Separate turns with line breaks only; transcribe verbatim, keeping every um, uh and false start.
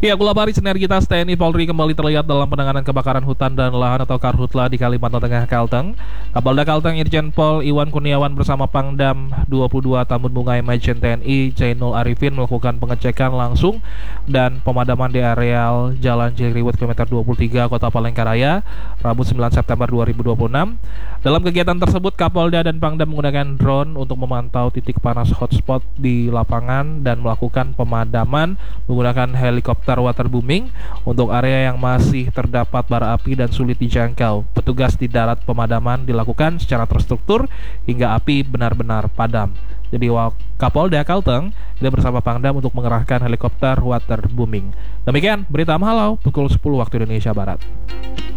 Ya, Kulabari sinergitas T N I Polri kembali terlihat dalam penanganan kebakaran hutan dan lahan atau Karhutla di Kalimantan Tengah, Kalteng. Kapolda Kalteng Irjen Pol Iwan Kurniawan bersama Pangdam dua puluh dua Tambun Bungai Majen T N I Jainul Arifin melakukan pengecekan langsung dan pemadaman di areal Jalan Ciliriwut kilometer dua puluh tiga Kota Palangkaraya, Rabu sembilan September dua ribu dua puluh enam. Dalam kegiatan tersebut, Kapolda dan Pangdam menggunakan drone untuk memantau titik panas hotspot di lapangan dan melakukan pemadaman menggunakan helikopter waterbooming untuk area yang masih terdapat bara api dan sulit dijangkau. Petugas di darat pemadaman dilakukan secara terstruktur hingga api benar-benar padam. Jadi Kapolda Kalteng dia bersama Pangdam untuk mengerahkan helikopter waterbooming. Demikian berita Mahalau pukul sepuluh waktu Indonesia Barat.